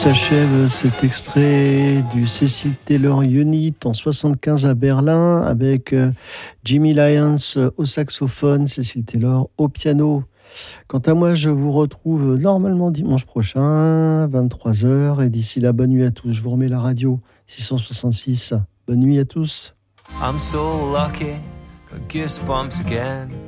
s'achève cet extrait du Cecil Taylor Unit en 75 à Berlin avec Jimmy Lyons au saxophone, Cecil Taylor au piano. Quant à moi, je vous retrouve normalement dimanche prochain, 23h. Et d'ici là, bonne nuit à tous. Je vous remets la radio 666. Bonne nuit à tous. I'm so lucky, got goosebumps again.